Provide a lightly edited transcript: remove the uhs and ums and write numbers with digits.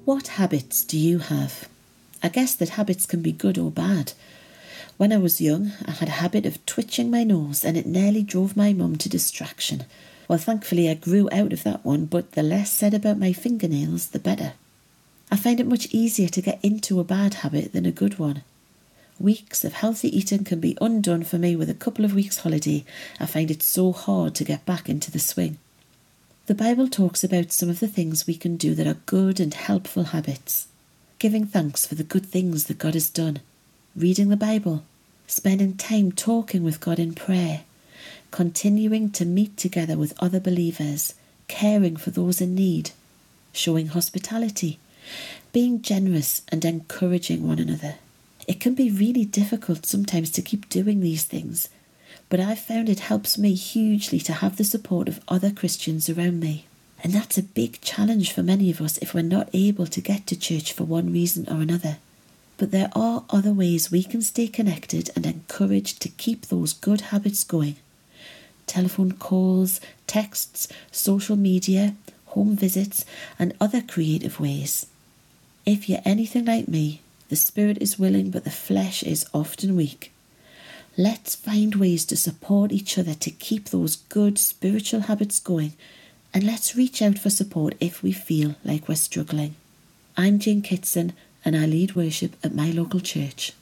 What habits do you have? I guess that habits can be good or bad. When I was young, I had a habit of twitching my nose and it nearly drove my mum to distraction. Well, thankfully I grew out of that one, but the less said about my fingernails, the better. I find it much easier to get into a bad habit than a good one. Weeks of healthy eating can be undone for me with a couple of weeks' holiday. I find it so hard to get back into the swing. The Bible talks about some of the things we can do that are good and helpful habits. Giving thanks for the good things that God has done. Reading the Bible. Spending time talking with God in prayer. Continuing to meet together with other believers. Caring for those in need. Showing hospitality. Being generous and encouraging one another. It can be really difficult sometimes to keep doing these things, but I've found it helps me hugely to have the support of other Christians around me. And that's a big challenge for many of us if we're not able to get to church for one reason or another. But there are other ways we can stay connected and encouraged to keep those good habits going. Telephone calls, texts, social media, home visits, and other creative ways. If you're anything like me, the spirit is willing but the flesh is often weak. Let's find ways to support each other to keep those good spiritual habits going, and let's reach out for support if we feel like we're struggling. I'm Jane Kitson and I lead worship at my local church.